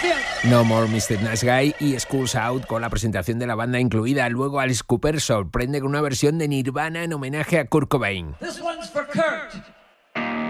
No More Mr. Nice Guy y Schools Out con la presentación de la banda incluida. Luego Alice Cooper sorprende con una versión de Nirvana en homenaje a Kurt Cobain. This one's for Kurt.